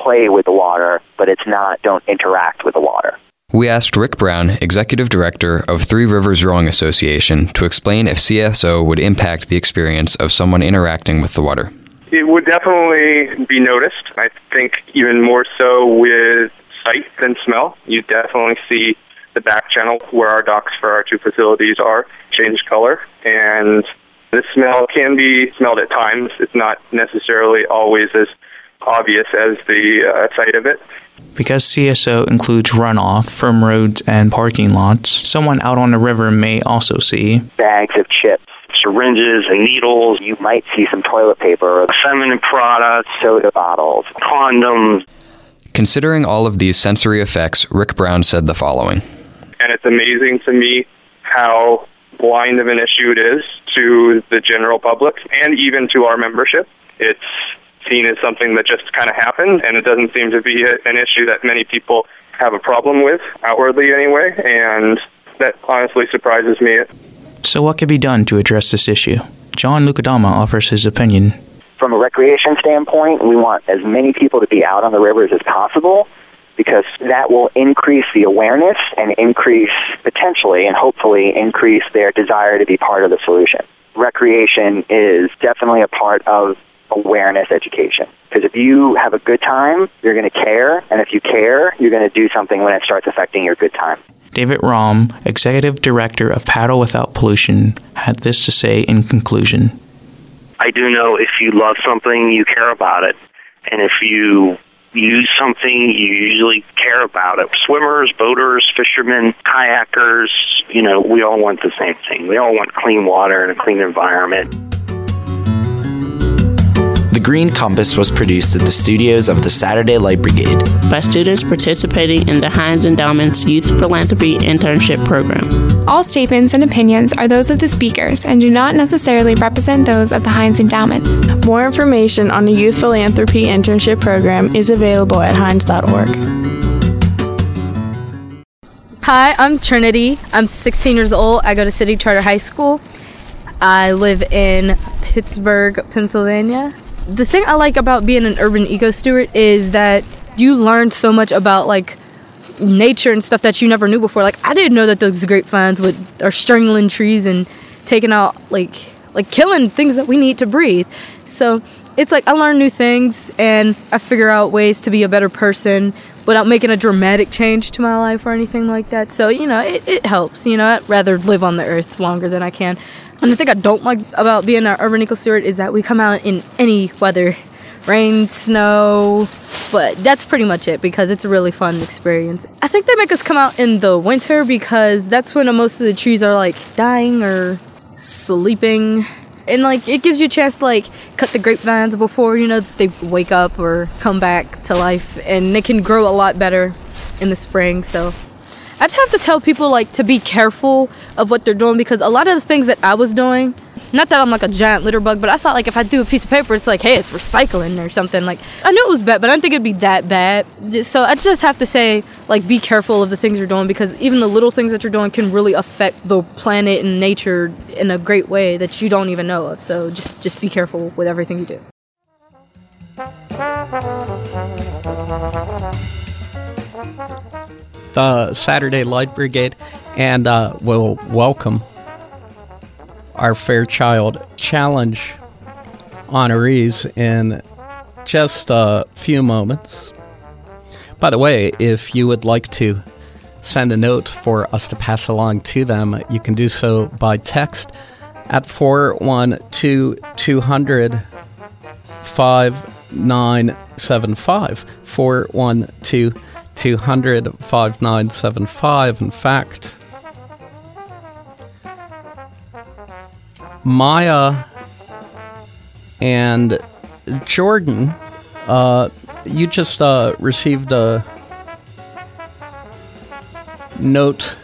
play with the water, but it's not don't interact with the water. We asked Rick Brown, Executive Director of Three Rivers Rowing Association, to explain if CSO would impact the experience of someone interacting with the water. It would definitely be noticed. I think even more so with sight than smell. You definitely see the back channel where our docks for our two facilities are change color, and the smell can be smelled at times. It's not necessarily always as obvious as the sight of it. Because CSO includes runoff from roads and parking lots, someone out on the river may also see bags of chips, syringes and needles. You might see some toilet paper, feminine products, soda bottles, condoms. Considering all of these sensory effects, Rick Brown said the following. And it's amazing to me how blind of an issue it is to the general public and even to our membership. It's seen as something that just kind of happened, and it doesn't seem to be an issue that many people have a problem with, outwardly anyway, and that honestly surprises me. So what can be done to address this issue? John Lucadama offers his opinion. From a recreation standpoint, we want as many people to be out on the rivers as possible, because that will increase the awareness and increase, potentially and hopefully increase their desire to be part of the solution. Recreation is definitely a part of awareness education. Because if you have a good time, you're going to care, and if you care, you're going to do something when it starts affecting your good time. David Rahm, Executive Director of Paddle Without Pollution, had this to say in conclusion. I do know if you love something, you care about it. And if you use something, you usually care about it. Swimmers, boaters, fishermen, kayakers, we all want the same thing. We all want clean water and a clean environment. The Green Compass was produced at the studios of the Saturday Light Brigade by students participating in the Heinz Endowment's Youth Philanthropy Internship Program. All statements and opinions are those of the speakers and do not necessarily represent those of the Heinz Endowments. More information on the Youth Philanthropy Internship Program is available at heinz.org. Hi, I'm Trinity. I'm 16 years old. I go to City Charter High School. I live in Pittsburgh, Pennsylvania. The thing I like about being an urban eco-steward is that you learn so much about, nature and stuff that you never knew before. I didn't know that those grapevines are strangling trees and taking out, killing things that we need to breathe. So it's I learn new things, and I figure out ways to be a better person without making a dramatic change to my life or anything like that. So, it helps. I'd rather live on the earth longer than I can. And the thing I don't like about being an urban eco-steward is that we come out in any weather, rain, snow, but that's pretty much it because it's a really fun experience. I think they make us come out in the winter because that's when most of the trees are dying or sleeping. And it gives you a chance to cut the grapevines before, they wake up or come back to life, and they can grow a lot better in the spring. So I'd have to tell people to be careful of what they're doing, because a lot of the things that I was doing, not that I'm a giant litter bug, but I thought if I do a piece of paper, it's hey, it's recycling or something. I knew it was bad, but I didn't think it'd be that bad. So I just have to say be careful of the things you're doing, because even the little things that you're doing can really affect the planet and nature in a great way that you don't even know of. So just be careful with everything you do. The Saturday Light Brigade, and we'll welcome our Fairchild Challenge honorees in just a few moments. By the way, if you would like to send a note for us to pass along to them, you can do so by text at 412-200-5975. 412-200-5975. In fact, Maya and Jordan, you just received a note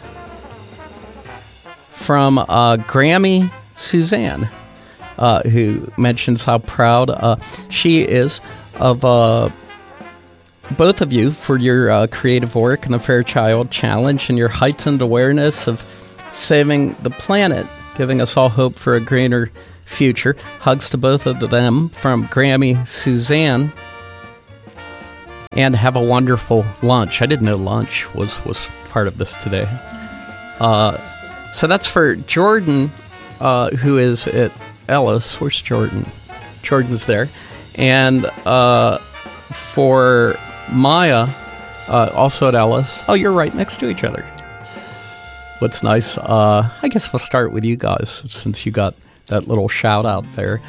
from Grammy Suzanne, who mentions how proud she is of both of you for your creative work in the Fairchild Challenge and your heightened awareness of saving the planet, giving us all hope for a greener future. Hugs to both of them from Grammy Suzanne. and have a wonderful lunch. I didn't know lunch was part of this today. So that's for Jordan, who is at Ellis. Where's Jordan? Jordan's there. And for Maya, also at Ellis. Oh, you're right next to each other. What's nice, I guess we'll start with you guys, since you got that little shout out there.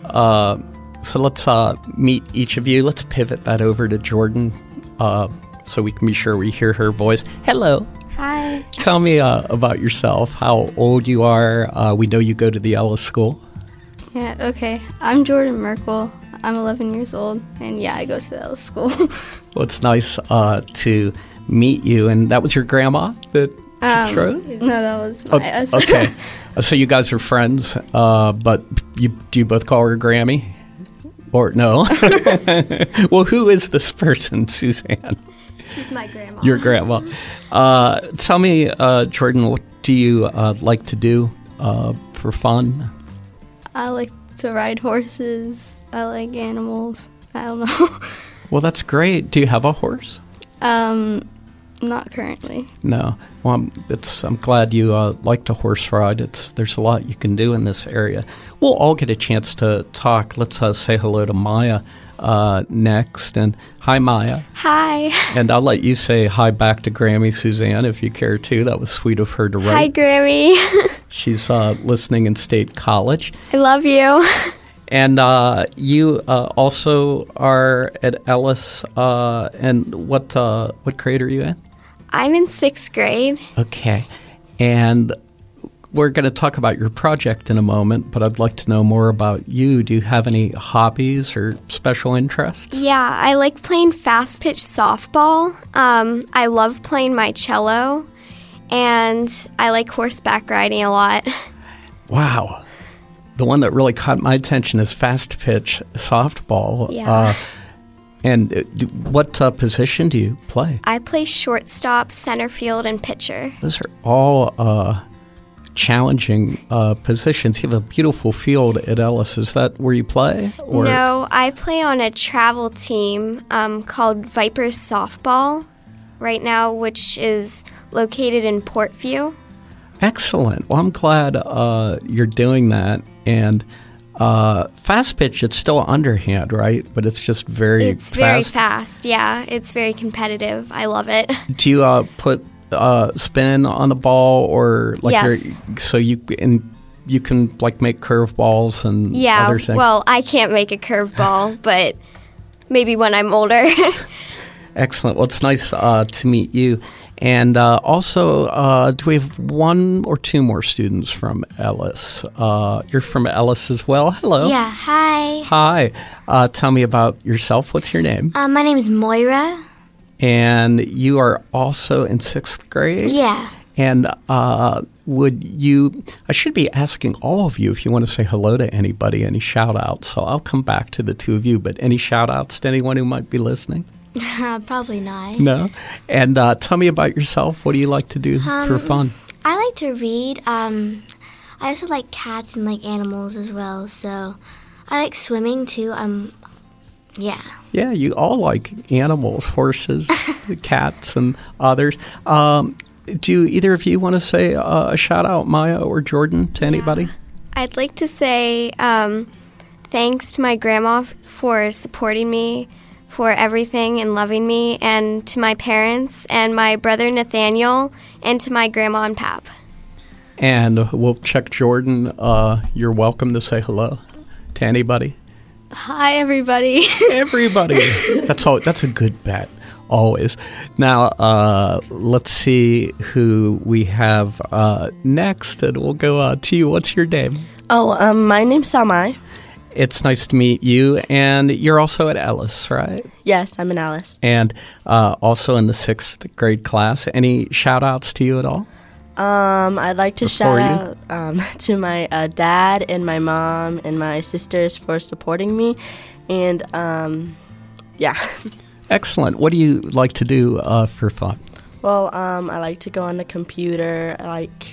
So let's meet each of you. Let's pivot that over to Jordan so we can be sure we hear her voice. Hello. Hi. Tell me about yourself, how old you are. We know you go to the Ellis School. Yeah, okay. I'm Jordan Merkel. I'm 11 years old, and yeah, I go to the Ellis School. Well, it's nice to meet you. And that was your grandma that strode? No, that was Maya's. Okay. So you guys are friends, but do you both call her Grammy? Or no? Well, who is this person, Suzanne? She's my grandma. Your grandma. Tell me, Jordan, what do you like to do for fun? I like to ride horses. I like animals. I don't know. Well, that's great. Do you have a horse? Not currently. No. Well, I'm glad you like to horse ride. There's a lot you can do in this area. We'll all get a chance to talk. Let's say hello to Maya next. And hi, Maya. Hi. And I'll let you say hi back to Grammy, Suzanne, if you care to. That was sweet of her to write. Hi, Grammy. She's listening in State College. I love you. And you also are at Ellis. And what grade are you in? I'm in 6th grade. Okay. And we're going to talk about your project in a moment, but I'd like to know more about you. Do you have any hobbies or special interests? Yeah, I like playing fast-pitch softball. I love playing my cello, and I like horseback riding a lot. Wow. The one that really caught my attention is fast-pitch softball. Yeah. And what position do you play? I play shortstop, center field, and pitcher. Those are all challenging positions. You have a beautiful field at Ellis. Is that where you play? Or? No, I play on a travel team called Vipers Softball right now, which is located in Portview. Excellent. Well, I'm glad you're doing that. And fast pitch, it's still underhand, right? But it's just very fast. It's very fast, yeah. It's very competitive. I love it. Do you put spin on the ball, or like yes. So you can like make curveballs and other things? Yeah, well, I can't make a curveball, but maybe when I'm older. Excellent. Well, it's nice to meet you. And also, do we have one or two more students from Ellis? You're from Ellis as well. Hello. Yeah, hi. Hi. Tell me about yourself. What's your name? My name is Moira. And you are also in 6th grade? Yeah. And would you, I should be asking all of you if you want to say hello to anybody, any shout-outs. So I'll come back to the two of you, but any shout-outs to anyone who might be listening? Probably not. No? And tell me about yourself. What do you like to do for fun? I like to read. I also like cats and like animals as well. So I like swimming too. Yeah. Yeah, you all like animals, horses, cats, and others. Do either of you want to say a shout-out, Maya or Jordan, to anybody? I'd like to say thanks to my grandma for supporting me, for everything and loving me, and to my parents and my brother Nathaniel, and to my grandma and pap. And we'll check Jordan. You're welcome to say hello to anybody. Hi, everybody. Everybody. That's a good bet, always. Now, let's see who we have next, and we'll go to you. What's your name? Oh, my name's Samai. It's nice to meet you, and you're also at Ellis, right? Yes, I'm in Ellis. And also in the 6th grade class. Any shout-outs to you at all? I'd like to shout out to my dad and my mom and my sisters for supporting me, and yeah. Excellent. What do you like to do for fun? Well, I like to go on the computer. I like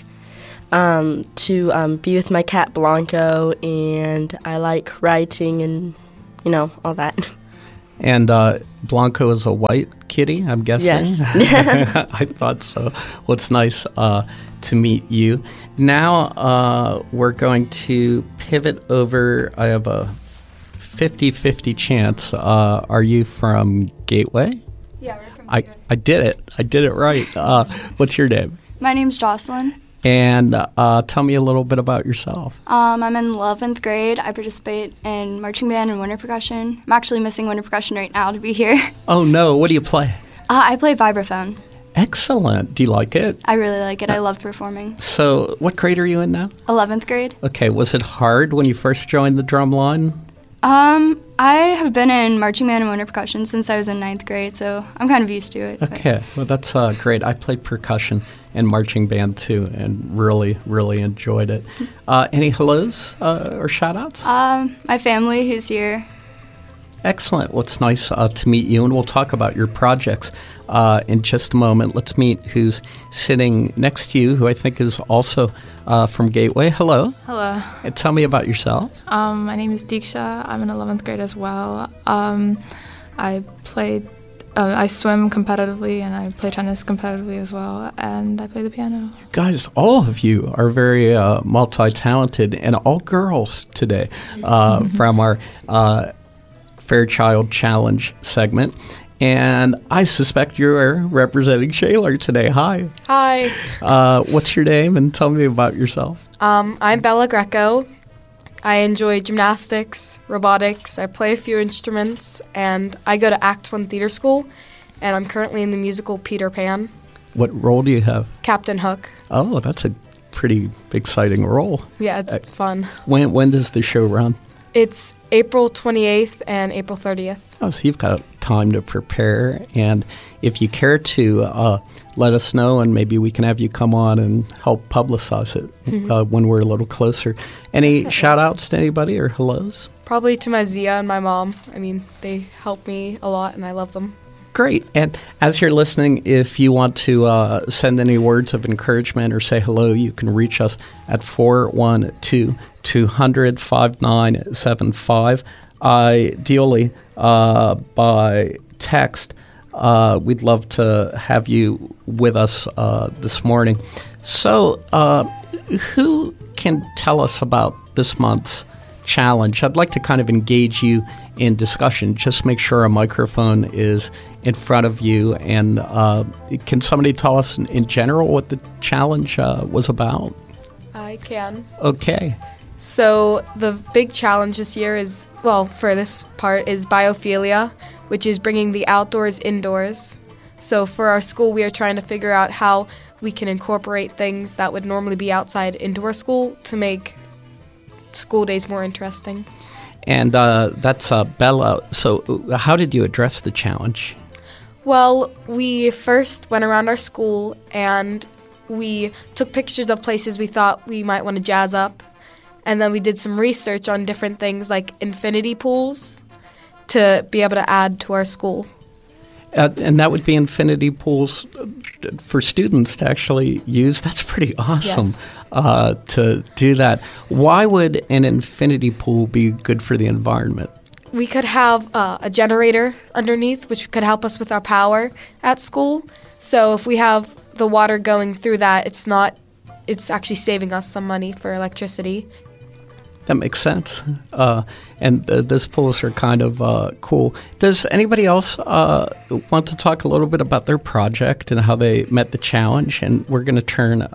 to be with my cat Blanco, and I like writing and, all that. And Blanco is a white kitty, I'm guessing? Yes. I thought so. Well, it's nice to meet you. Now we're going to pivot over. I have a 50-50 chance. Are you from Gateway? Yeah, we're from Gateway. I did it. I did it right. What's your name? My name's Jocelyn. And tell me a little bit about yourself. I'm in 11th grade. I participate in marching band and winter percussion. I'm actually missing winter percussion right now to be here. Oh, no. What do you play? I play vibraphone. Excellent. Do you like it? I really like it. I love performing. So what grade are you in now? 11th grade. Okay. Was it hard when you first joined the drum line? I have been in marching band and winter percussion since I was in 9th grade, so I'm kind of used to it. Okay. Well, that's great. I played percussion and marching band too, and really, really enjoyed it. Any hellos or shout-outs? My family who's here. Excellent. Well, it's nice to meet you, and we'll talk about your projects in just a moment. Let's meet who's sitting next to you, who I think is also from Gateway. Hello. Hello. And tell me about yourself. My name is Diksha. I'm in 11th grade as well. I swim competitively, and I play tennis competitively as well, and I play the piano. Guys, all of you are very multi-talented, and all girls today from our Fairchild Challenge segment. And I suspect you're representing Shaler today. Hi. Hi. What's your name, and tell me about yourself? I'm Bella Greco. I enjoy gymnastics, robotics. I play a few instruments, and I go to Act One Theater School, and I'm currently in the musical Peter Pan. What role do you have? Captain Hook. Oh, that's a pretty exciting role. Yeah, it's fun. When does the show run? It's April 28th and April 30th. Oh, so you've got time to prepare. And if you care to let us know, and maybe we can have you come on and help publicize it when we're a little closer. Any shout-outs to anybody or hellos? Probably to my Zia and my mom. I mean, they help me a lot, and I love them. Great. And as you're listening, if you want to send any words of encouragement or say hello, you can reach us at 412-200-5975. Ideally, by text. We'd love to have you with us this morning. So, who can tell us about this month's challenge? I'd like to kind of engage you in discussion. Just make sure a microphone is in front of you. And can somebody tell us in general what the challenge was about? I can. Okay. So the big challenge this year is, for this part, is biophilia, which is bringing the outdoors indoors. So for our school, we are trying to figure out how we can incorporate things that would normally be outside indoor school to make school days more interesting. And that's Bella. So how did you address the challenge? Well, we first went around our school and we took pictures of places we thought we might want to jazz up. And then we did some research on different things like infinity pools to be able to add to our school. And that would be infinity pools for students to actually use. That's pretty awesome to do that. Why would an infinity pool be good for the environment? We could have a generator underneath, which could help us with our power at school. So if we have the water going through that, it's actually saving us some money for electricity. That makes sense. And those pools are kind of cool. Does anybody else want to talk a little bit about their project and how they met the challenge? And we're going to turn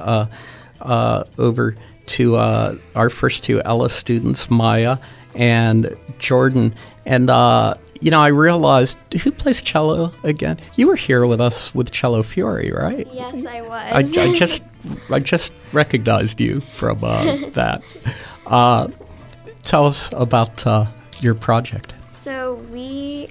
over to our first two Ella students, Maya and Jordan. And, I realized, who plays cello again? You were here with us with Cello Fury, right? Yes, I was. I just recognized you from that. Tell us about your project. So we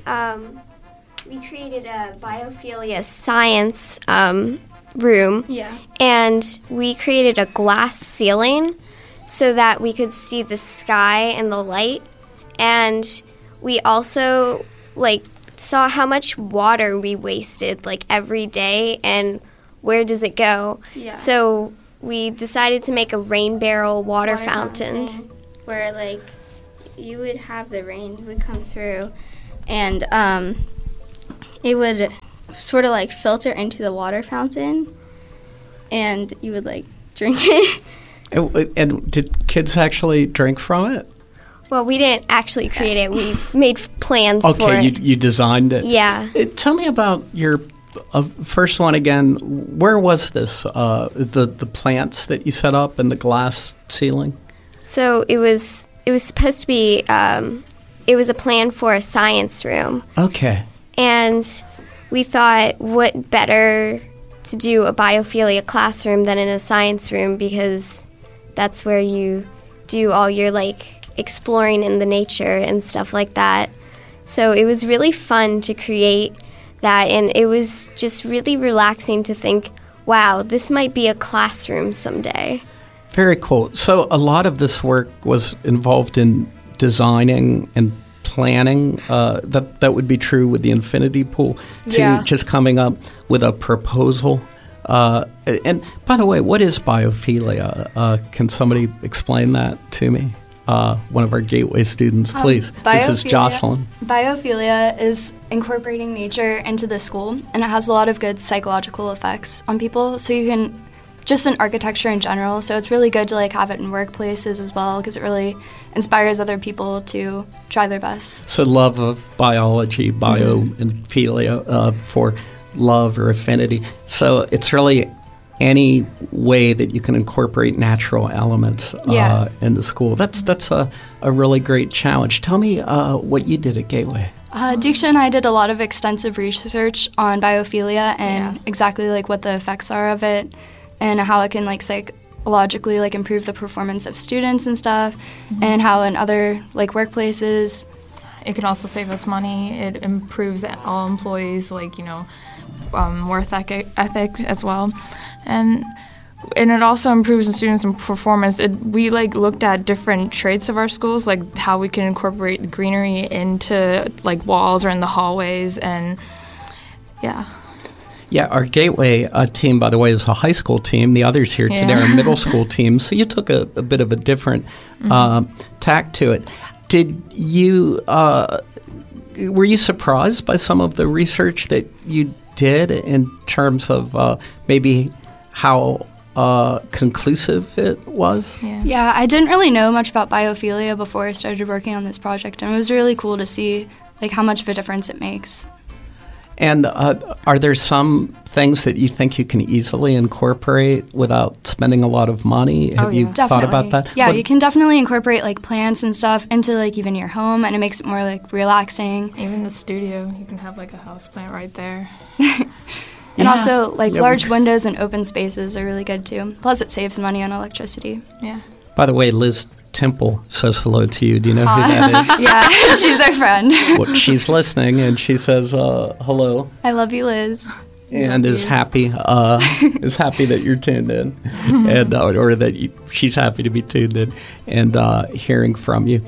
created a biophilia science room. Yeah. And we created a glass ceiling so that we could see the sky and the light. And we also saw how much water we wasted every day and where does it go. Yeah. So we decided to make a rain barrel water fountain. Where you would have the rain would come through and it would sort of like filter into the water fountain, and you would like drink it. And did kids actually drink from it? Well, we didn't actually create it. We made plans for it. Okay, you designed it. Yeah. Tell me about your first one again. Where was this? The plants that you set up and the glass ceiling? So it was supposed to be. It was a plan for a science room. Okay. And we thought, what better to do a biophilia classroom than in a science room, because that's where you do all your like exploring in the nature and stuff like that. So it was really fun to create that, and it was just really relaxing to think, wow, this might be a classroom someday. Very cool. So a lot of this work was involved in designing and planning. That would be true with the infinity pool, to just coming up with a proposal. And by the way, what is biophilia? Can somebody explain that to me? One of our Gateway students, please. This is Jocelyn. Biophilia is incorporating nature into the school, and it has a lot of good psychological effects on people. So you can, just in architecture in general, so it's really good to like have it in workplaces as well, because it really inspires other people to try their best. So love of biology, bio and philia, for love or affinity. So it's really any way that you can incorporate natural elements in the school. That's a really great challenge. Tell me what you did at Gateway. Diksha and I did a lot of extensive research on biophilia and exactly like what the effects are of it and how it can like psychologically like improve the performance of students and stuff, and how in other like workplaces it can also save us money. It improves all employees, like, you know, worth ethic as well. And it also improves the students' performance. We like looked at different traits of our schools, like how we can incorporate the greenery into like walls or in the hallways, and Yeah, our Gateway team, by the way, is a high school team. The others here today are middle school teams. So you took a bit of a different tack to it. Did you were you surprised by some of the research that you did in terms of maybe how conclusive it was? Yeah, I didn't really know much about biophilia before I started working on this project, and it was really cool to see like how much of a difference it makes. And are there some things that you think you can easily incorporate without spending a lot of money? Have you thought about that? Yeah, you can definitely incorporate like plants and stuff into like even your home, and it makes it more like relaxing. Even the studio, you can have like a house plant right there. And also like large windows and open spaces are really good too. Plus it saves money on electricity. Yeah. By the way, Liz Temple says hello to you. Do you know who that is? Yeah, she's our friend. Well, she's listening, and she says hello. I love you, Liz. And is happy that you're tuned in, and or that she's happy to be tuned in and hearing from you.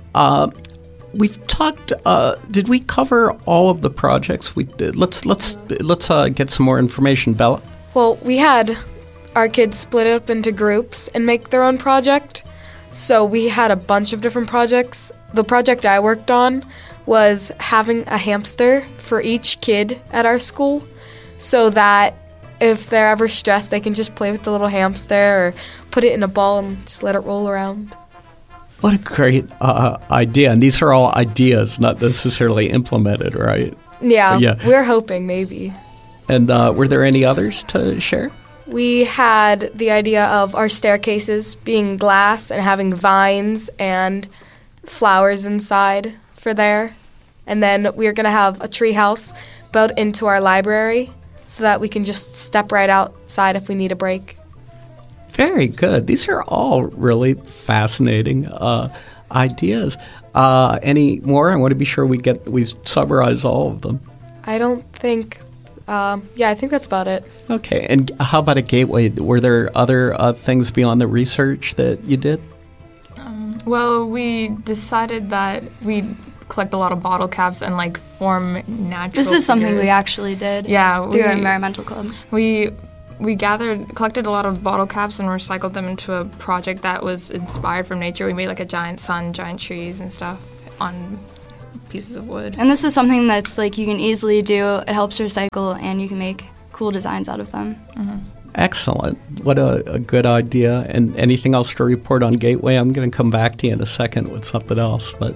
We've talked. Did we cover all of the projects we did? Let's get some more information, Bella. Well, we had our kids split up into groups and make their own project. So we had a bunch of different projects. The project I worked on was having a hamster for each kid at our school, so that if they're ever stressed, they can just play with the little hamster or put it in a ball and just let it roll around. What a great idea. And these are all ideas, not necessarily implemented, right? Yeah. We're hoping, maybe. And were there any others to share? We had the idea of our staircases being glass and having vines and flowers inside for there. And then we were going to have a tree house built into our library so that we can just step right outside if we need a break. Very good. These are all really fascinating ideas. Any more? I want to be sure we summarize all of them. I don't think... I think that's about it. Okay. And how about a Gateway? Were there other things beyond the research that you did? Well, we decided that we'd collect a lot of bottle caps and like form natural This is something figures. we actually did through our environmental club. We collected a lot of bottle caps and recycled them into a project that was inspired from nature. We made like a giant sun, giant trees and stuff on pieces of wood. And this is something that's like you can easily do. It helps recycle, and you can make cool designs out of them. Mm-hmm. Excellent. What a good idea. And anything else to report on Gateway? I'm going to come back to you in a second with something else, but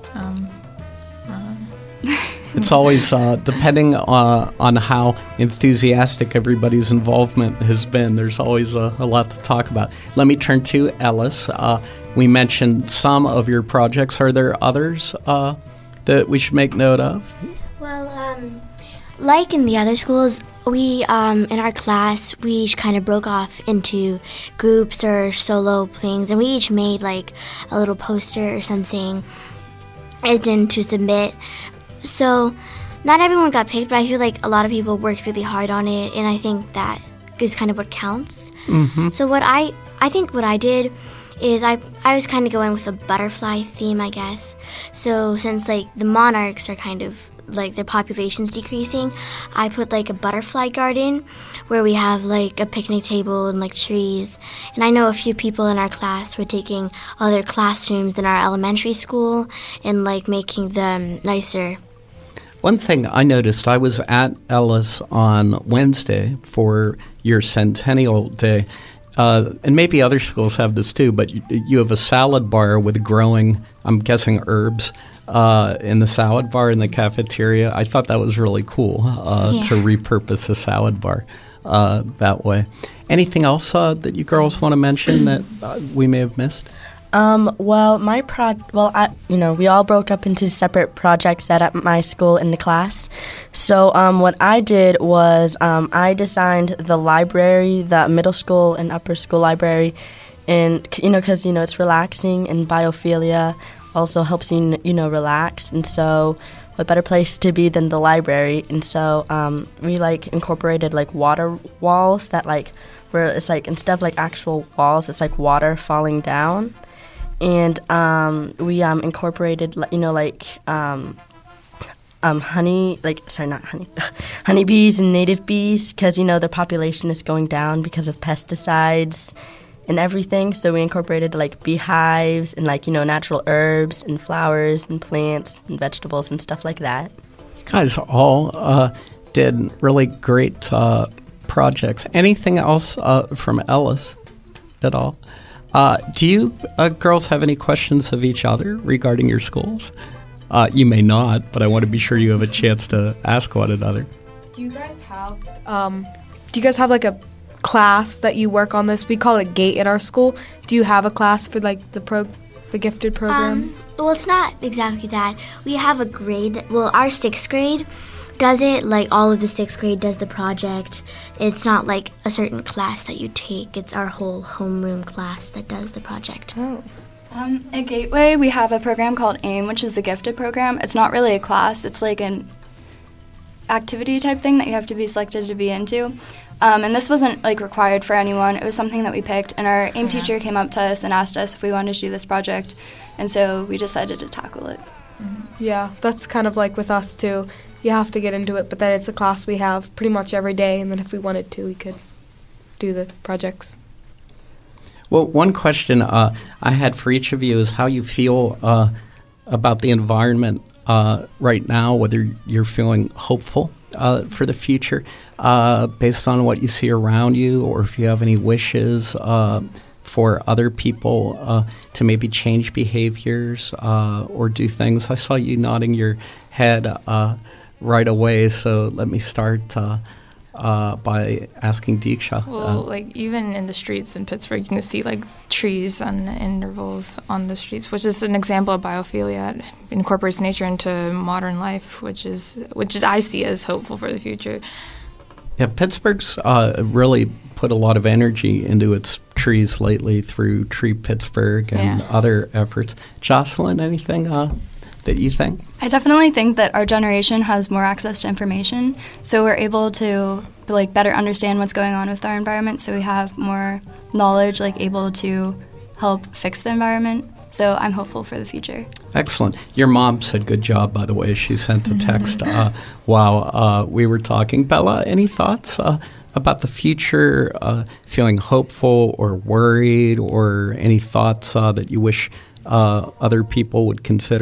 it's always depending on how enthusiastic everybody's involvement has been. There's always a lot to talk about. Let me turn to Ellis. We mentioned some of your projects. Are there others that we should make note of? Well, like in the other schools, we, in our class, we each kind of broke off into groups or solo things, and we each made like a little poster or something and to submit. So not everyone got picked, but I feel like a lot of people worked really hard on it, and I think that is kind of what counts. Mm-hmm. So what I think what I did is I was kind of going with a butterfly theme, I guess. So since like the monarchs are kind of like their population's decreasing, I put like a butterfly garden where we have like a picnic table and like trees. And I know a few people in our class were taking other classrooms in our elementary school and like making them nicer. One thing I noticed, I was at Ellis on Wednesday for your Centennial Day, and maybe other schools have this too, but you have a salad bar with growing, I'm guessing, herbs in the salad bar in the cafeteria. I thought that was really cool to repurpose a salad bar that way. Anything else that you girls want to mention that we may have missed? Well, we all broke up into separate projects at my school in the class. So, what I did was, I designed the library, the middle school and upper school library, and, because, it's relaxing, and biophilia also helps you, relax, and so what better place to be than the library? And so, we, incorporated, water walls that, where it's, instead of, actual walls, it's, water falling down. And we incorporated, honeybees and native bees because, their population is going down because of pesticides and everything. So we incorporated, beehives and, natural herbs and flowers and plants and vegetables and stuff like that. You guys all did really great projects. Anything else from Ellis at all? Do you girls have any questions of each other regarding your schools? You may not, but I want to be sure you have a chance to ask one another. Do you guys have a class that you work on this? We call it GATE at our school. Do you have a class for the gifted program? Well, it's not exactly that. We have a grade. Well, our 6th grade does it, all of the 6th grade does the project. It's not a certain class that you take. It's our whole homeroom class that does the project. Oh. At Gateway, we have a program called AIM, which is a gifted program. It's not really a class. It's an activity type thing that you have to be selected to be into. And this wasn't required for anyone. It was something that we picked, and our AIM teacher came up to us and asked us if we wanted to do this project, and so we decided to tackle it. Yeah, that's kind of with us too. You have to get into it, but then it's a class we have pretty much every day, and then if we wanted to, we could do the projects. Well, one question I had for each of you is how you feel about the environment right now, whether you're feeling hopeful for the future based on what you see around you, or if you have any wishes for other people to maybe change behaviors or do things. I saw you nodding your head right away, so let me start by asking Deeksha. Well, even in the streets in Pittsburgh, you can see trees on intervals on the streets, which is an example of biophilia. It incorporates nature into modern life, which I see as hopeful for the future. Yeah, Pittsburgh's really put a lot of energy into its trees lately through Tree Pittsburgh and other efforts. Jocelyn, anything that you think? I definitely think that our generation has more access to information, so we're able to better understand what's going on with our environment, so we have more knowledge, able to help fix the environment. So I'm hopeful for the future. Excellent. Your mom said good job, by the way. She sent a text while we were talking. Bella, any thoughts about the future, feeling hopeful or worried, or any thoughts that you wish other people would consider?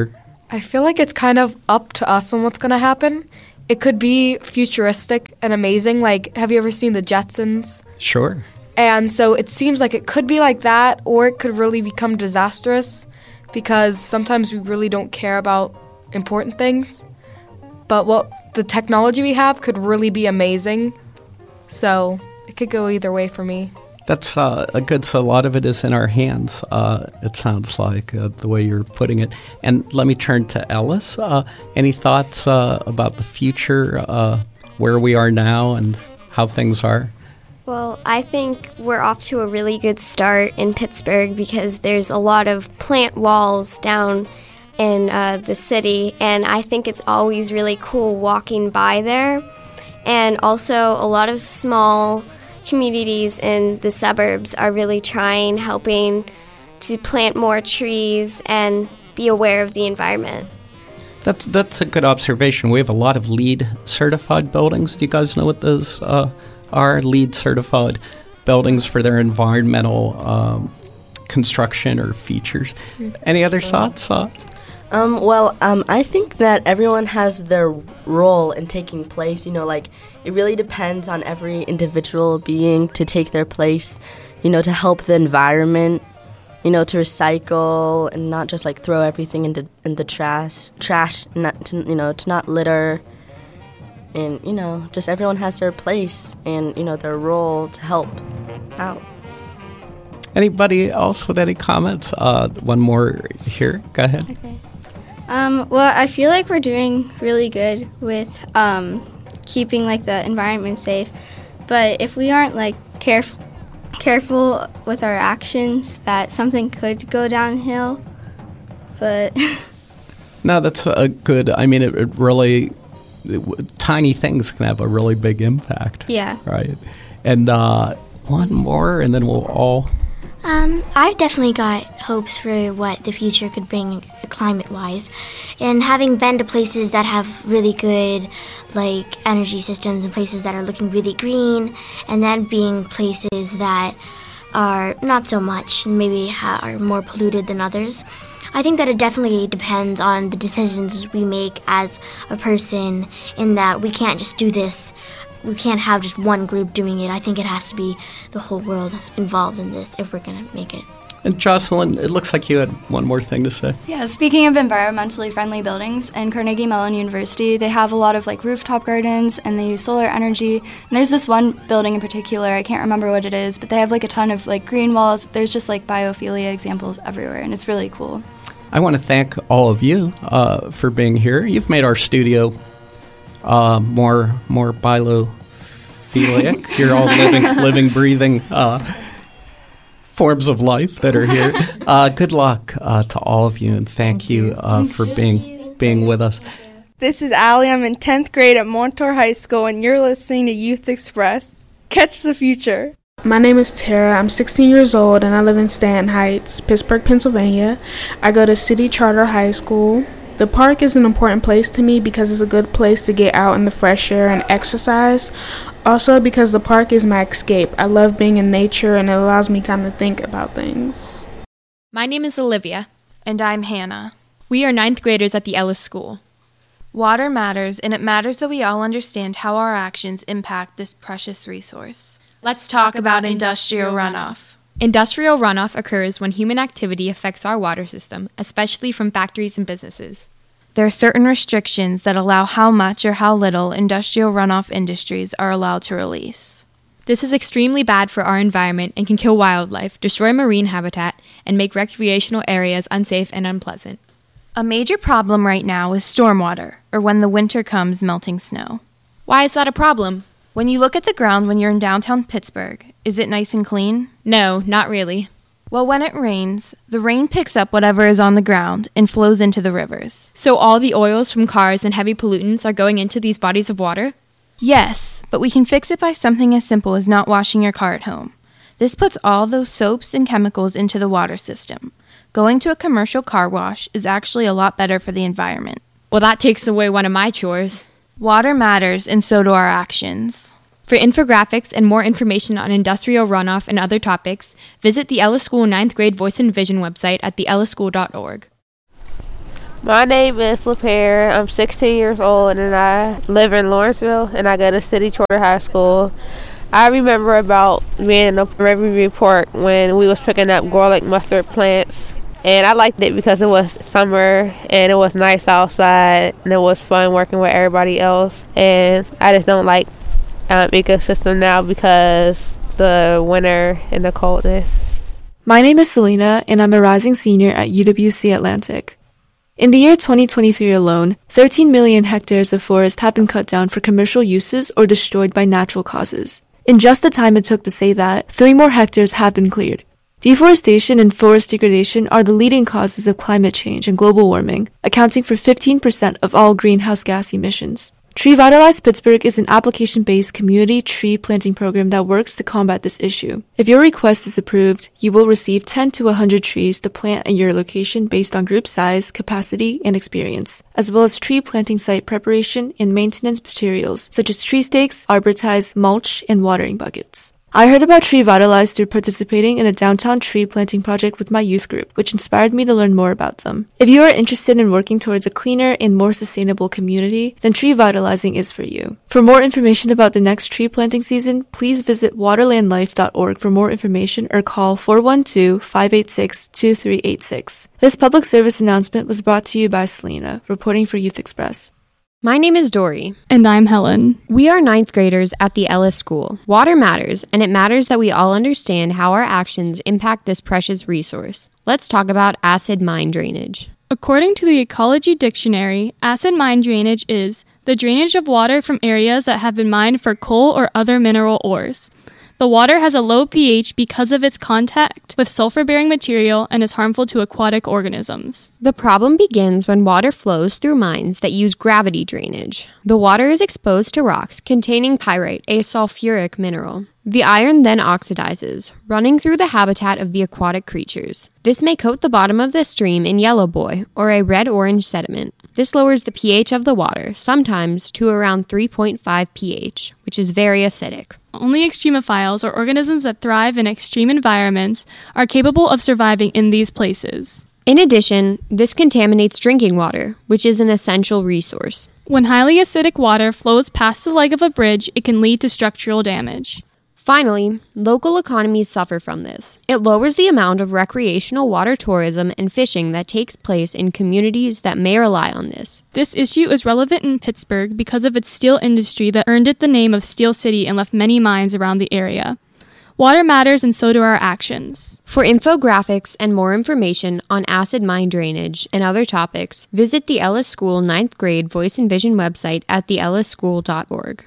I feel like it's kind of up to us on what's going to happen. It could be futuristic and amazing. Like, have you ever seen The Jetsons? Sure. And so it seems like it could be like that, or it could really become disastrous because sometimes we really don't care about important things. But what the technology we have could really be amazing. So it could go either way for me. That's good. So a lot of it is in our hands, it sounds like, the way you're putting it. And let me turn to Ellis. Any thoughts about the future, where we are now and how things are? Well, I think we're off to a really good start in Pittsburgh because there's a lot of plant walls down in the city, and I think it's always really cool walking by there. And also a lot of small communities in the suburbs are really helping to plant more trees and be aware of the environment. That's a good observation. We have a lot of LEED certified buildings. Do you guys know what those are? LEED certified buildings for their environmental construction or features. Any other thoughts? I think that everyone has their role in taking place. It really depends on every individual being to take their place, to help the environment, to recycle and not just throw everything in the trash, not to not litter, and just everyone has their place and their role to help out. Anybody else with any comments? One more here. Go ahead. Okay. Well, I feel like we're doing really good with keeping the environment safe, but if we aren't careful with our actions, that something could go downhill. But no, that's a good. I mean, it really tiny things can have a really big impact. Yeah. Right. And one more, and then we'll all. I've definitely got hopes for what the future could bring climate-wise. And having been to places that have really good, energy systems and places that are looking really green, and then being places that are not so much, maybe are more polluted than others, I think that it definitely depends on the decisions we make as a person, in that we can't just do this. We can't have just one group doing it. I think it has to be the whole world involved in this if we're going to make it. And Jocelyn, it looks like you had one more thing to say. Yeah, speaking of environmentally friendly buildings, in Carnegie Mellon University, they have a lot of rooftop gardens, and they use solar energy. And there's this one building in particular, I can't remember what it is, but they have a ton of green walls. There's just biophilia examples everywhere, and it's really cool. I want to thank all of you for being here. You've made our studio more biophilia. You're all living, breathing forms of life that are here. Good luck to all of you, and thank you for being with us. This is Allie. I'm in 10th grade at Montour High School, and you're listening to Youth Express. Catch the future. My name is Tara. I'm 16 years old, and I live in Stanton Heights, Pittsburgh, Pennsylvania. I go to City Charter High School. The park is an important place to me because it's a good place to get out in the fresh air and exercise. Also because the park is my escape. I love being in nature, and it allows me time to think about things. My name is Olivia. And I'm Hannah. We are 9th graders at the Ellis School. Water matters, and it matters that we all understand how our actions impact this precious resource. Let's talk about industrial runoff. Industrial runoff occurs when human activity affects our water system, especially from factories and businesses. There are certain restrictions that allow how much or how little industrial runoff industries are allowed to release. This is extremely bad for our environment and can kill wildlife, destroy marine habitat, and make recreational areas unsafe and unpleasant. A major problem right now is stormwater, or when the winter comes, melting snow. Why is that a problem? When you look at the ground when you're in downtown Pittsburgh, is it nice and clean? No, not really. Well, when it rains, the rain picks up whatever is on the ground and flows into the rivers. So all the oils from cars and heavy pollutants are going into these bodies of water? Yes, but we can fix it by something as simple as not washing your car at home. This puts all those soaps and chemicals into the water system. Going to a commercial car wash is actually a lot better for the environment. Well, that takes away one of my chores. Water matters, and so do our actions. For infographics and more information on industrial runoff and other topics, visit the Ellis School 9th grade Voice and Vision website at theellischool.org. My name is LaPierre. I'm 16 years old and I live in Lawrenceville and I go to City Charter High School. I remember about being in a Riverview Park when we was picking up garlic mustard plants. And I liked it because it was summer and it was nice outside and it was fun working with everybody else. And I just don't like ecosystem now because the winter and the coldness. My name is Selena and I'm a rising senior at UWC Atlantic. In the year 2023 alone, 13 million hectares of forest have been cut down for commercial uses or destroyed by natural causes. In just the time it took to say that, 3 more hectares have been cleared. Deforestation and forest degradation are the leading causes of climate change and global warming, accounting for 15% of all greenhouse gas emissions. Tree Vitalize Pittsburgh is an application-based community tree planting program that works to combat this issue. If your request is approved, you will receive 10 to 100 trees to plant at your location based on group size, capacity, and experience, as well as tree planting site preparation and maintenance materials such as tree stakes, arbor ties, mulch, and watering buckets. I heard about Tree Vitalize through participating in a downtown tree planting project with my youth group, which inspired me to learn more about them. If you are interested in working towards a cleaner and more sustainable community, then Tree Vitalizing is for you. For more information about the next tree planting season, please visit waterlandlife.org for more information or call 412-586-2386. This public service announcement was brought to you by Selena, reporting for Youth Express. My name is Dory. And I'm Helen. We are 9th graders at the Ellis School. Water matters, and it matters that we all understand how our actions impact this precious resource. Let's talk about acid mine drainage. According to the Ecology Dictionary, acid mine drainage is the drainage of water from areas that have been mined for coal or other mineral ores. The water has a low pH because of its contact with sulfur-bearing material and is harmful to aquatic organisms. The problem begins when water flows through mines that use gravity drainage. The water is exposed to rocks containing pyrite, a sulfuric mineral. The iron then oxidizes, running through the habitat of the aquatic creatures. This may coat the bottom of the stream in yellow boy, or a red-orange sediment. This lowers the pH of the water, sometimes to around 3.5 pH, which is very acidic. Only extremophiles, or organisms that thrive in extreme environments, are capable of surviving in these places. In addition, this contaminates drinking water, which is an essential resource. When highly acidic water flows past the leg of a bridge, it can lead to structural damage. Finally, local economies suffer from this. It lowers the amount of recreational water tourism and fishing that takes place in communities that may rely on this. This issue is relevant in Pittsburgh because of its steel industry that earned it the name of Steel City and left many mines around the area. Water matters and so do our actions. For infographics and more information on acid mine drainage and other topics, visit the Ellis School 9th grade Voice and Vision website at theelisschool.org.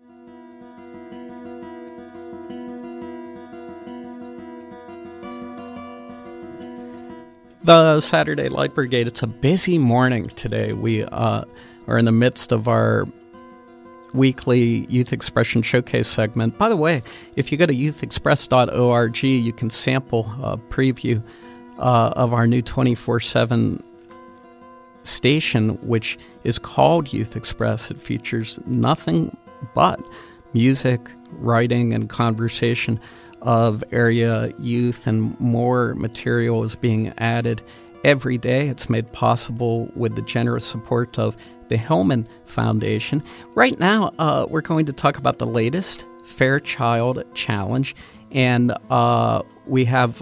The Saturday Light Brigade, it's a busy morning today. We are in the midst of our weekly Youth Expression Showcase segment. By the way, if you go to youthexpress.org, you can sample a preview of our new 24/7 station, which is called Youth Express. It features nothing but music, writing, and conversation of area youth, and more material is being added every day. It's made possible with the generous support of the Hillman Foundation. Right now, we're going to talk about the latest Fairchild Challenge, and we have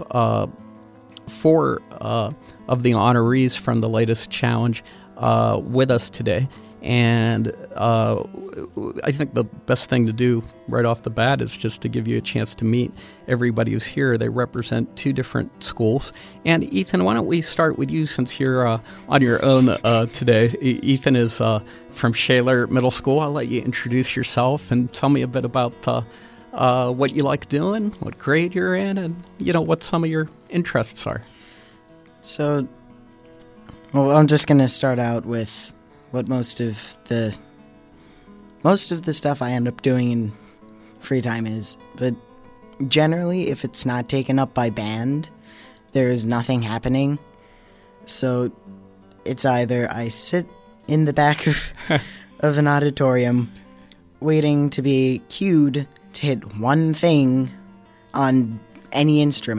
4 of the honorees from the latest challenge with us today. And I think the best thing to do right off the bat is just to give you a chance to meet everybody who's here. They represent 2 different schools. And Ethan, why don't we start with you since you're on your own today. Ethan is from Shaler Middle School. I'll let you introduce yourself and tell me a bit about what you like doing, what grade you're in, and what some of your interests are. So, I'm just going to start out with what most of the stuff I end up doing in free time is. But generally, if it's not taken up by band, there's nothing happening. So it's either I sit in the back of an auditorium waiting to be cued to hit one thing on any instrument,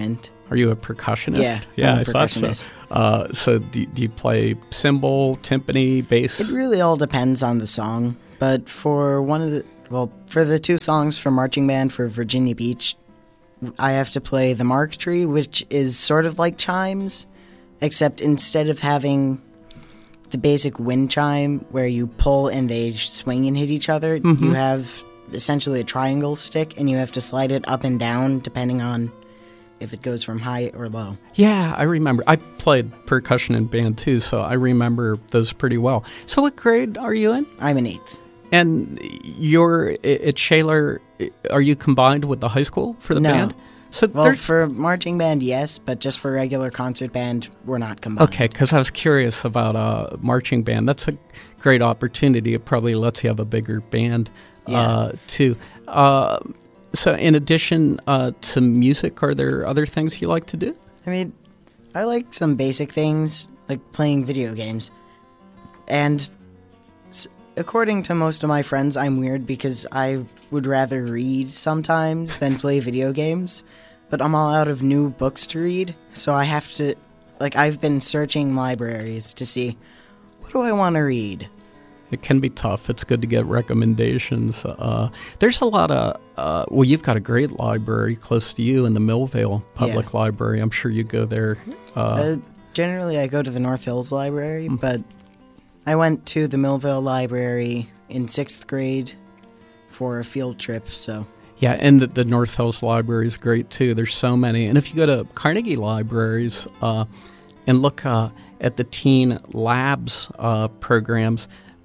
Are you a percussionist? Yeah, I'm a I thought percussionist. So do you play cymbal, timpani, bass? It really all depends on the song. But for for the 2 songs for marching band for Virginia Beach, I have to play the mark tree, which is sort of like chimes, except instead of having the basic wind chime where you pull and they swing and hit each other, you have essentially a triangle stick, and you have to slide it up and down depending on if it goes from high or low. Yeah, I remember. I played percussion in band too, so I remember those pretty well. So what grade are you in? I'm in 8th. And you're at Shaler, are you combined with the high school for the band? So for marching band, yes, but just for regular concert band, we're not combined. Okay, because I was curious about marching band. That's a great opportunity. It probably lets you have a bigger band too. So in addition to music, are there other things you like to do? I mean, I like some basic things, like playing video games. And according to most of my friends, I'm weird because I would rather read sometimes than play video games. But I'm all out of new books to read, so I have to... I've been searching libraries to see, what do I want to read? It can be tough. It's good to get recommendations. There's a lot of... you've got a great library close to you in the Millvale Public Library. I'm sure you go there. Generally, I go to the North Hills Library, but I went to the Millvale Library in 6th grade for a field trip, so... Yeah, and the North Hills Library is great, too. There's so many. And if you go to Carnegie Libraries and look at the Teen Labs programs,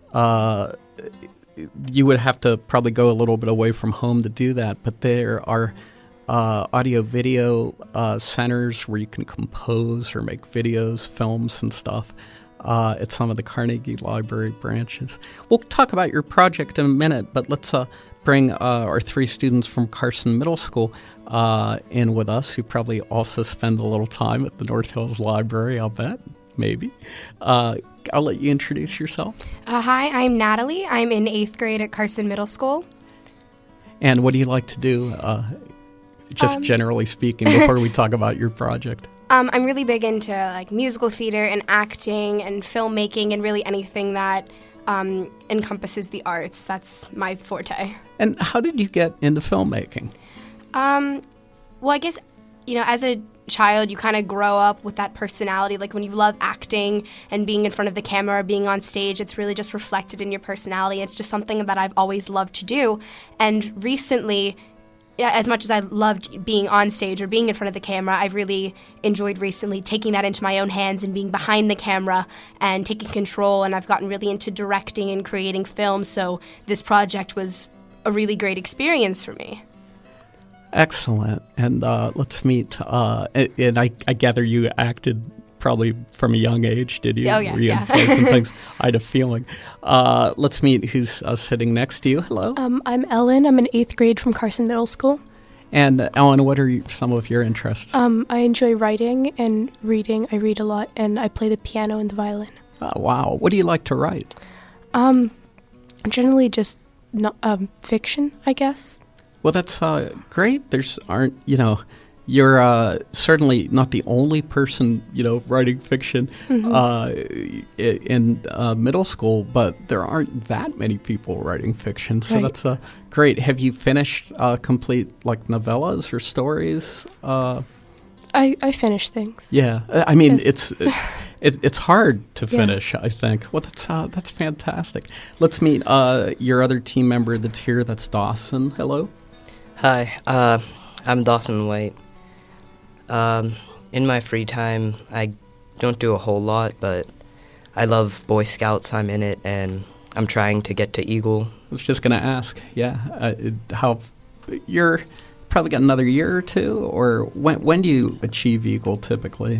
you would have to probably go a little bit away from home to do that. But there are audio-video centers where you can compose or make videos, films, and stuff at some of the Carnegie Library branches. We'll talk about your project in a minute, but let's bring our 3 students from Carson Middle School in with us, who probably also spend a little time at the North Hills Library, I'll bet, maybe. I'll let you introduce yourself. Hi, I'm Natalie. I'm in 8th grade at Carson Middle School. And what do you like to do, just generally speaking, before we talk about your project? I'm really big into musical theater and acting and filmmaking and really anything that encompasses the arts. That's my forte. And how did you get into filmmaking? Well, I guess, as a child, you kind of grow up with that personality. Like when you love acting and being in front of the camera or being on stage, it's really just reflected in your personality. It's just something that I've always loved to do. And recently, as much as I loved being on stage or being in front of the camera, I've really enjoyed recently taking that into my own hands and being behind the camera and taking control. And I've gotten really into directing and creating films. So this project was a really great experience for me. Excellent. And let's meet. And I gather you acted probably from a young age, did you? Oh, yeah. Were you in plays and things? I had a feeling. Let's meet who's sitting next to you. Hello. I'm Ellen. I'm in 8th grade from Carson Middle School. And Ellen, what are some of your interests? I enjoy writing and reading. I read a lot, and I play the piano and the violin. Wow. What do you like to write? Generally just fiction, I guess. Well, that's great. You're certainly not the only person, writing fiction in middle school, but there aren't that many people writing fiction, so That's great. Have you finished complete novellas or stories? I finish things. Yeah, I mean it's hard to finish. I think. Well, that's fantastic. Let's meet your other team member that's here. That's Dawson. Hello. Hi, I'm Dawson White. In my free time, I don't do a whole lot, but I love Boy Scouts. I'm in it, and I'm trying to get to Eagle. I was just going to ask, how you're probably got another year or two, or when do you achieve Eagle typically?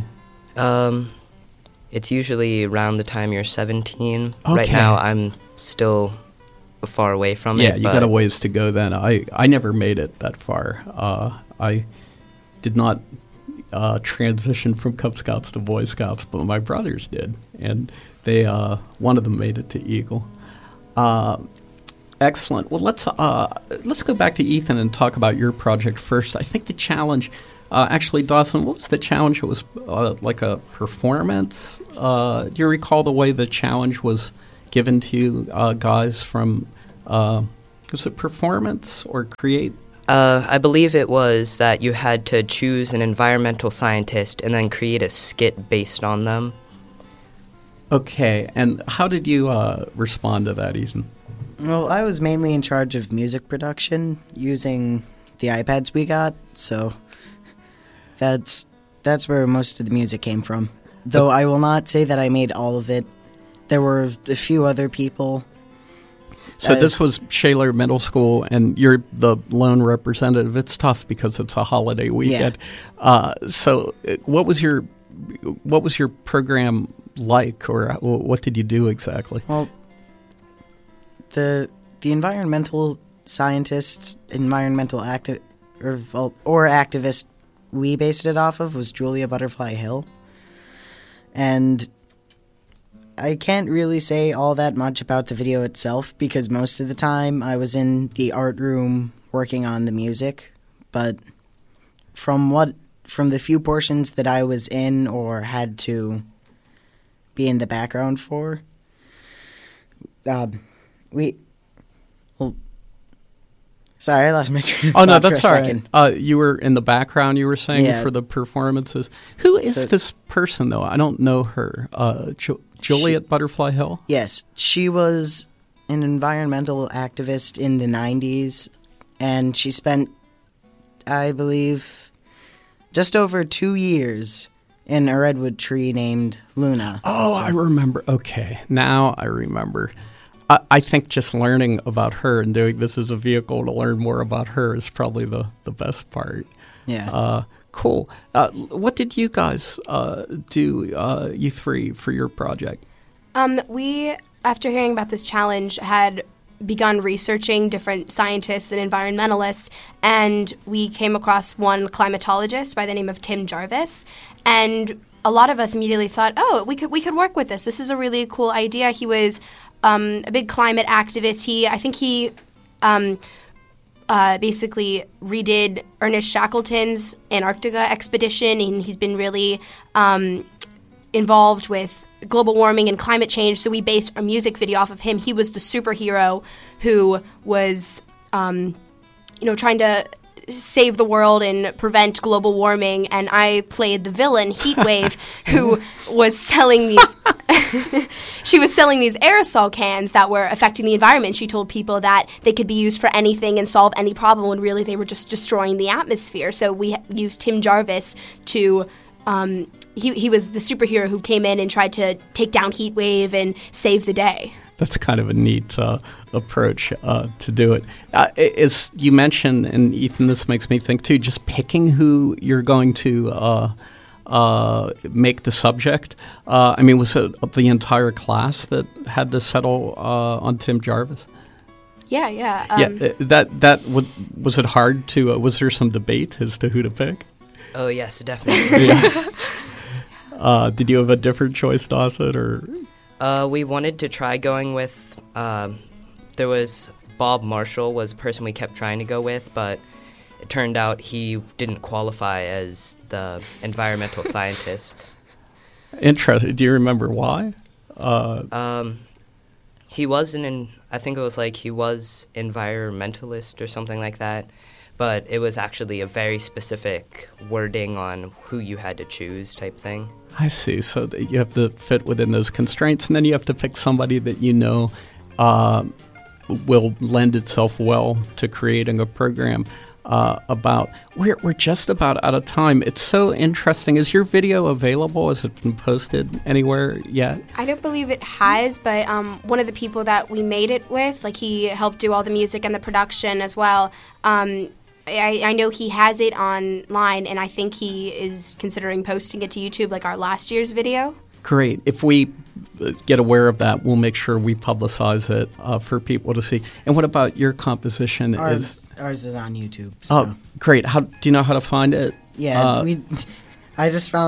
It's usually around the time you're 17. Okay. Right now, I'm still far away from it. Yeah, you got a ways to go then. I never made it that far. I did not transition from Cub Scouts to Boy Scouts, but my brothers did, and they one of them made it to Eagle. Excellent. Well, let's go back to Ethan and talk about your project first. I think the challenge, actually, Dawson, what was the challenge? It was like a performance. Do you recall the way the challenge was given to you guys from, was it performance or create? I believe it was that you had to choose an environmental scientist and then create a skit based on them. Okay, and how did you respond to that, Ethan? Well, I was mainly in charge of music production using the iPads we got, so that's where most of the music came from. Though I will not say that I made all of it. There were a few other people. So this was Shaler Middle School, and you're the lone representative. It's tough because it's a holiday weekend. Yeah. So what was your program like, or what did you do exactly? Well, the environmental scientist, environmental activist we based it off of was Julia Butterfly Hill. And I can't really say all that much about the video itself because most of the time I was in the art room working on the music. But from the few portions that I was in or had to be in the background for, sorry, I lost my train of thought. Oh, no, that's for a all second. right. You were in the background, you were saying, Yeah. for the performances. Who is this person, though? I don't know her. Juliet Butterfly Hill? Yes, she was an environmental activist in the 90s, and she spent, I believe, just over 2 years in a redwood tree named Luna. Oh, I remember. Okay, now I remember. I think just learning about her and doing this as a vehicle to learn more about her is probably the best part. Yeah. Cool. What did you guys do, you three, for your project? We, after hearing about this challenge, had begun researching different scientists and environmentalists, and we came across one climatologist by the name of Tim Jarvis, and a lot of us immediately thought, oh, we could work with this. This is a really cool idea. He was a big climate activist. I think he basically redid Ernest Shackleton's Antarctica expedition, and he's been really involved with global warming and climate change, so we based our music video off of him. He was the superhero who was, trying to save the world and prevent global warming, and I played the villain, Heatwave, who was selling these... She was selling these aerosol cans that were affecting the environment. She told people that they could be used for anything and solve any problem, when really they were just destroying the atmosphere. So we used Tim Jarvis to... He was the superhero who came in and tried to take down Heatwave and save the day. That's kind of a neat approach to do it. As you mentioned, and Ethan, this makes me think too, just picking who you're going to make the subject. Was it the entire class that had to settle on Tim Jarvis? Yeah. Was it hard to? Was there some debate as to who to pick? Oh yes, definitely. Did you have a different choice, Dawson, or? We wanted to try going with, there was Bob Marshall was a person we kept trying to go with, but it turned out he didn't qualify as the environmental scientist. Interesting. Do you remember why? He wasn't I think it was like he was environmentalist or something like that, but it was actually a very specific wording on who you had to choose type thing. I see. So that you have to fit within those constraints, and then you have to pick somebody that you know will lend itself well to creating a program about. We're just about out of time. It's so interesting. Is your video available? Has it been posted anywhere yet? I don't believe it has, but one of the people that we made it with, like he helped do all the music and the production as well. I know he has it online, and I think he is considering posting it to YouTube, like our last year's video. Great. If we get aware of that, we'll make sure we publicize it for people to see. And what about your composition? Ours is on YouTube. So. Oh, great. Do you know how to find it? Yeah, I just found it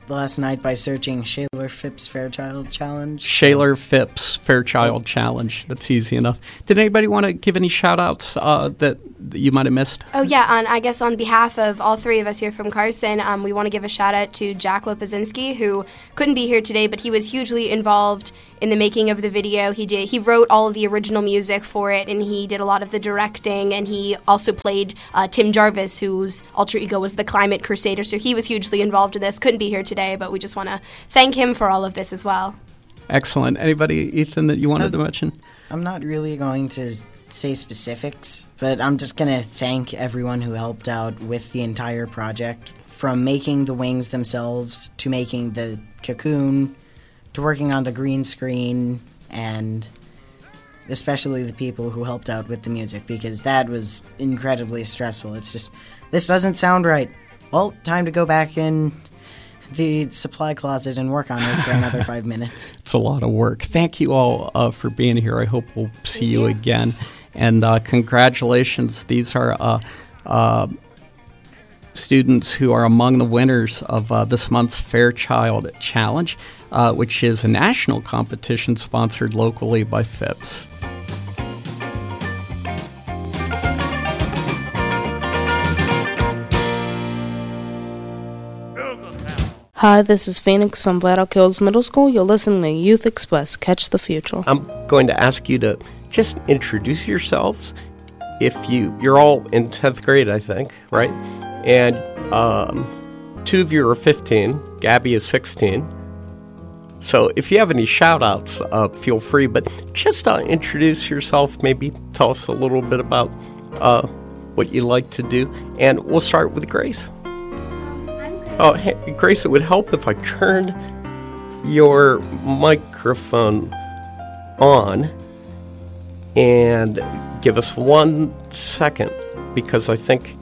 last night by searching Shaler Phipps Fairchild Challenge. Shaler Phipps Fairchild Challenge. That's easy enough. Did anybody want to give any shout-outs that you might have missed? Oh, yeah. I guess on behalf of all three of us here from Carson, we want to give a shout-out to Jack Lopazinski, who couldn't be here today, but he was hugely involved in the making of the video. He wrote all of the original music for it, and he did a lot of the directing, and he also played Tim Jarvis, whose alter ego was the Climate Crusader, so he was hugely involved in this. Couldn't be here today, but we just want to thank him for all of this as well. Excellent. Anybody, Ethan, that you wanted to mention? I'm not really going to say specifics, but I'm just going to thank everyone who helped out with the entire project, from making the wings themselves to making the cocoon to working on the green screen, and especially the people who helped out with the music, because that was incredibly stressful. It's just, this doesn't sound right. Well, time to go back in the supply closet and work on it for another 5 minutes. It's a lot of work. Thank you all for being here. I hope we'll see you again. And congratulations. These are students who are among the winners of this month's Fairchild Challenge, which is a national competition sponsored locally by Phipps. Hi, this is Phoenix from Brad Oak Hills Middle School. You're listening to Youth Express. Catch the future. I'm going to ask you to just introduce yourselves. If you're all in 10th grade, I think, right? And two of you are 15. Gabby is 16. So if you have any shout-outs, feel free. But just introduce yourself. Maybe tell us a little bit about what you like to do. And we'll start with Grace. Oh, hey, Grace, it would help if I turned your microphone on and give us 1 second, because I think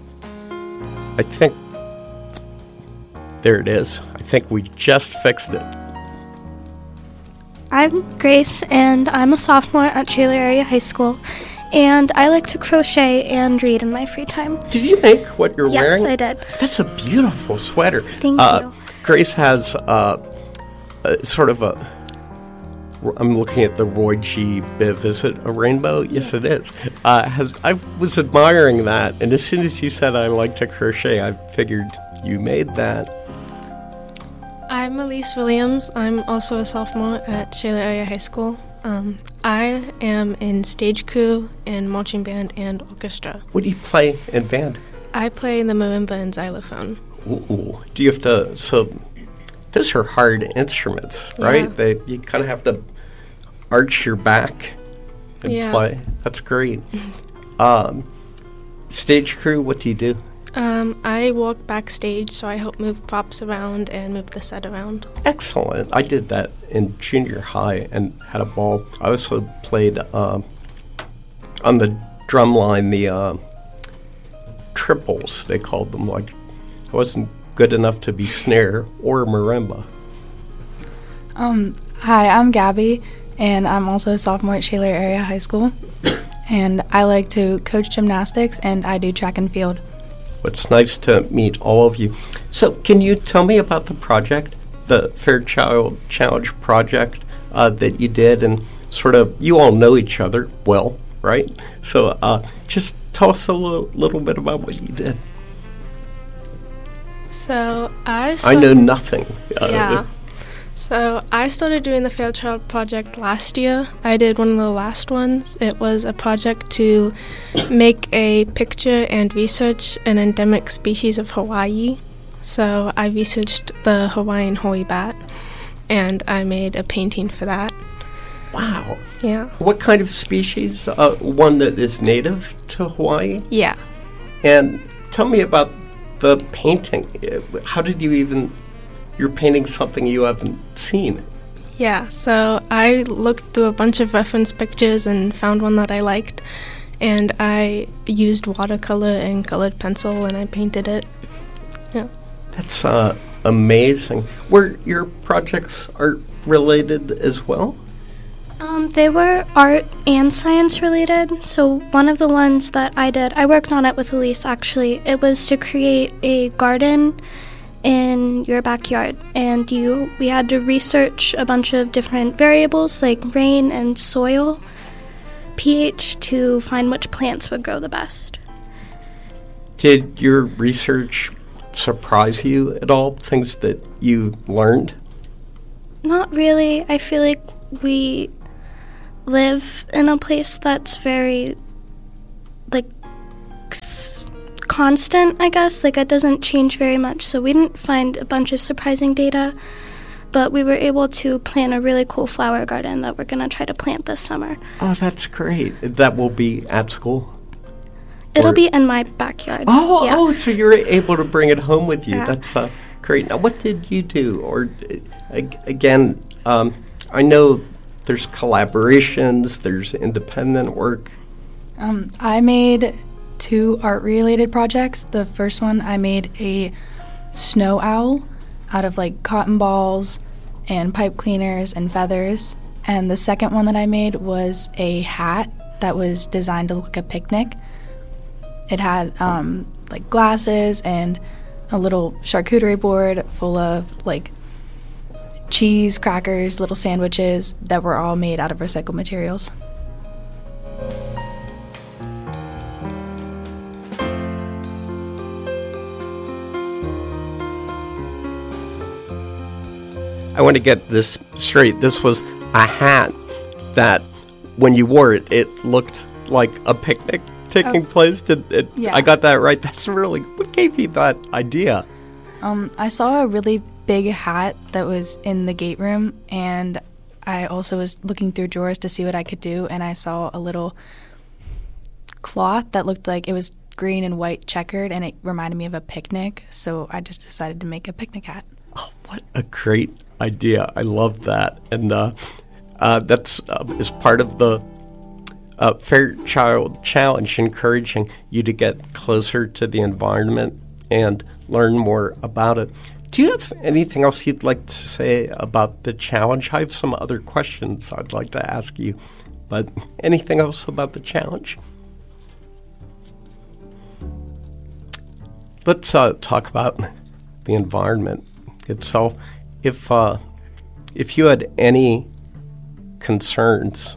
there it is. I think we just fixed it. I'm Grace, and I'm a sophomore at Shaler Area High School, and I like to crochet and read in my free time. Did you make what you're wearing? Yes, I did. That's a beautiful sweater. Thank you. Grace has sort of a... I'm looking at the Roy G. Biv. Is it a rainbow? Yes, it is. I was admiring that, and as soon as you said I like to crochet, I figured you made that. I'm Elise Williams. I'm also a sophomore at Shaler Area High School. I am in stage crew, in marching band, and orchestra. What do you play in band? I play the marimba and xylophone. Ooh. Do you have to... So those are hard instruments, right? Yeah. You kind of have to arch your back and play. That's great. Stage crew, what do you do? I walk backstage, so I help move props around and move the set around. Excellent. I did that in junior high and had a ball. I also played on the drum line the triples, they called them. Like, I wasn't good enough to be snare or marimba. Hi, I'm Gabby, and I'm also a sophomore at Shaler Area High School. And I like to coach gymnastics, and I do track and field. It's nice to meet all of you. So can you tell me about the project, the Fairchild Challenge project that you did, and sort of, you all know each other well, right? So just tell us a little bit about what you did. So I know nothing. So I started doing the Fairchild project last year. I did one of the last ones. It was a project to make a picture and research an endemic species of Hawaii. So I researched the Hawaiian hoary bat, and I made a painting for that. Wow. Yeah. What kind of species? One that is native to Hawaii? Yeah. And tell me about the painting. How did you even... You're painting something you haven't seen. Yeah, so I looked through a bunch of reference pictures and found one that I liked, and I used watercolor and colored pencil, and I painted it. Yeah. That's amazing. Were your projects art related as well? They were art and science related. So one of the ones that I did, I worked on it with Elise actually. It was to create a garden in your backyard, and we had to research a bunch of different variables like rain and soil pH to find which plants would grow the best. Did your research surprise you at all? Things that you learned? Not really. I feel like we live in a place that's very, like, constant, I guess. Like, it doesn't change very much, so we didn't find a bunch of surprising data, but we were able to plant a really cool flower garden that we're going to try to plant this summer. Oh, that's great. That will be at school? It'll be in my backyard. So you're able to bring it home with you. Yeah. That's great. Now, what did you do? Or, again, I know there's collaborations, there's independent work. I made 2 art-related projects. The first one, I made a snow owl out of, like, cotton balls and pipe cleaners and feathers. And the second one that I made was a hat that was designed to look like a picnic. It had, like, glasses and a little charcuterie board full of, like, cheese, crackers, little sandwiches that were all made out of recycled materials. I want to get this straight. This was a hat that, when you wore it, it looked like a picnic taking place. Yeah. I got that right. That's really, what gave you that idea? I saw a really big hat that was in the gate room, and I also was looking through drawers to see what I could do, and I saw a little cloth that looked like it was green and white checkered, and it reminded me of a picnic, so I just decided to make a picnic hat. Oh, what a great idea. I love that. And that's is part of the Fairchild Challenge, encouraging you to get closer to the environment and learn more about it. Do you have anything else you'd like to say about the challenge? I have some other questions I'd like to ask you, but anything else about the challenge? Let's talk about the environment itself. If you had any concerns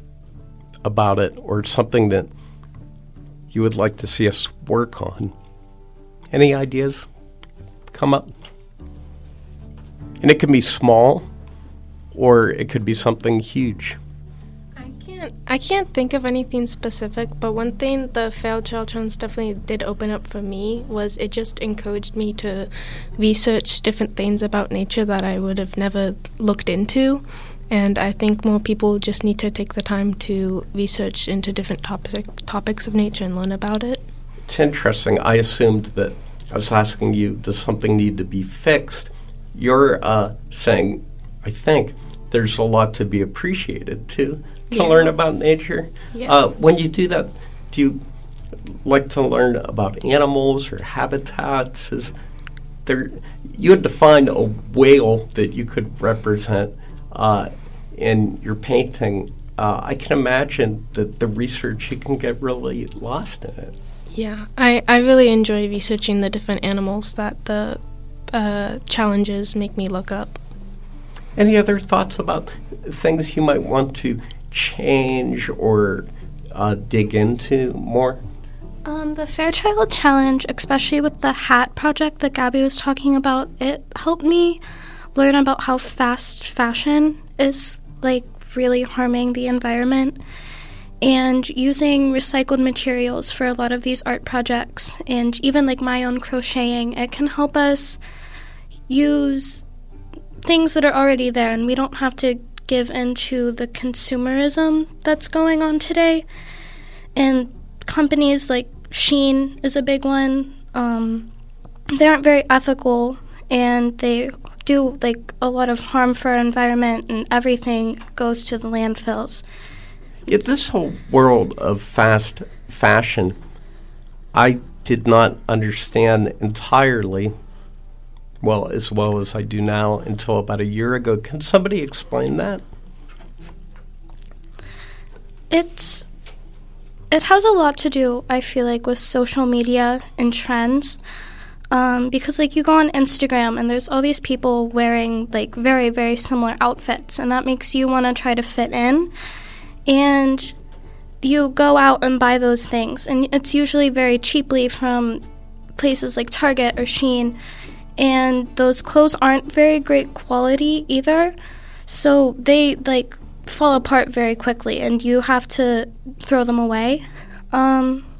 about it or something that you would like to see us work on, any ideas come up? And it can be small or it could be something huge. I can't think of anything specific, but one thing the Fairchild Challenge definitely did open up for me was it just encouraged me to research different things about nature that I would have never looked into. And I think more people just need to take the time to research into different topics of nature and learn about it. It's interesting. I assumed that I was asking you, does something need to be fixed? You're saying, I think, there's a lot to be appreciated, too, to learn about nature. Yeah. When you do that, do you like to learn about animals or habitats? You had to find a whale that you could represent in your painting. I can imagine that the research, you can get really lost in it. Yeah, I really enjoy researching the different animals that the challenges make me look up. Any other thoughts about things you might want to change or dig into more? The Fairchild Challenge, especially with the hat project that Gabby was talking about, it helped me learn about how fast fashion is, like, really harming the environment, and using recycled materials for a lot of these art projects, and even, like, my own crocheting. It can help us use things that are already there, and we don't have to give into the consumerism that's going on today. And companies like Shein is a big one. They aren't very ethical, and they do, like, a lot of harm for our environment, and everything goes to the landfills. Yeah, this whole world of fast fashion, I did not understand entirely well as I do now until about a year ago. Can somebody explain that? It has a lot to do, I feel like, with social media and trends. because like you go on Instagram and there's all these people wearing like very, very similar outfits, and that makes you want to try to fit in, and you go out and buy those things, and it's usually very cheaply from places like Target or Shein, and those clothes aren't very great quality either, so they like fall apart very quickly and you have to throw them away.